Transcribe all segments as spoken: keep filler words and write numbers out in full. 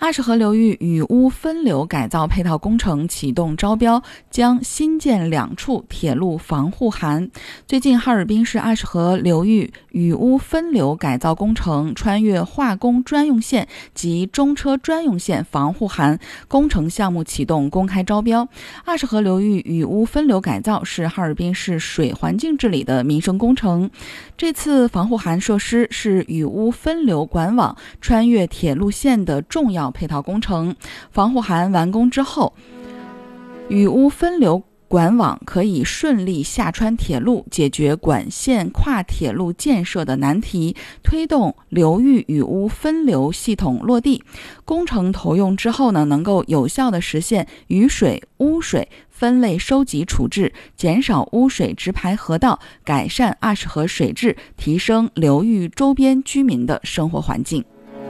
二十河流域雨污分流改造配套工程启动招标，将新建两处铁路防护涵。最近，哈尔滨市二十河流域雨污分流改造工程穿越化工专用线及中车专用线防护涵工程项目启动公开招标。二十河流域雨污分流改造是哈尔滨市水环境治理的民生工程。这次防护涵设施是雨污分流管网穿越铁路线的重要配套工程。防护涵完工之后，雨污分流管网可以顺利下穿铁路，解决管线跨铁路建设的难题，推动流域雨污分流系统落地。工程投用之后呢，能够有效地实现雨水、污水分类收集处置，减少污水直排河道，改善二十河水质，提升流域周边居民的生活环境。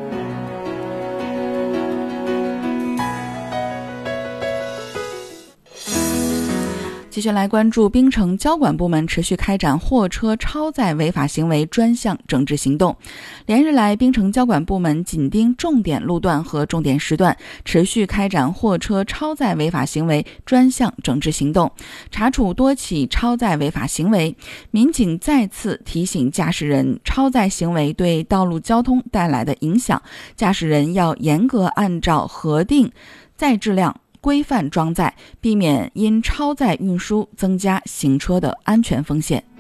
继续来关注槟城交管部门持续开展货车超载违法行为专项整治行动。连日来，槟城交管部门紧盯重点路段和重点时段，持续开展货车超载违法行为专项整治行动，查处多起超载违法行为。民警再次提醒驾驶人，超载行为对道路交通带来的影响，驾驶人要严格按照核定载质量规范装载，避免因超载运输增加行车的安全风险。